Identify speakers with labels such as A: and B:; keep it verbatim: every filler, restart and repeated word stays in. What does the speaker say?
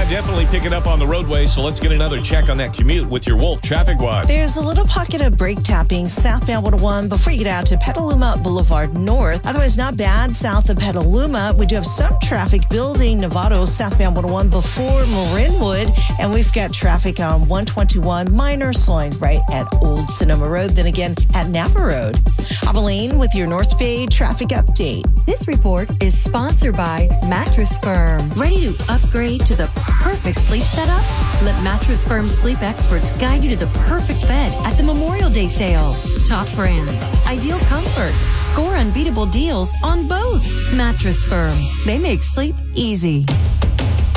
A: Yeah, definitely pick it up on the roadway. So let's get another check on that commute with your Wolf Traffic Watch.
B: There's a little pocket of brake tapping southbound one oh one before you get out to Petaluma Boulevard North. Otherwise, not bad south of Petaluma. We do have some traffic building Novato southbound one oh one before Marinwood. And we've got traffic on one twenty-one, minor slowing right at Old Sonoma Road. Then again at Napa Road. Abilene with your North Bay traffic update.
C: This report is sponsored by Mattress Firm. Ready to upgrade to the perfect sleep setup? Let Mattress Firm sleep experts guide you to the perfect bed at the Memorial Day sale. Top brands, ideal comfort, score unbeatable deals on both. Mattress Firm. They make sleep easy.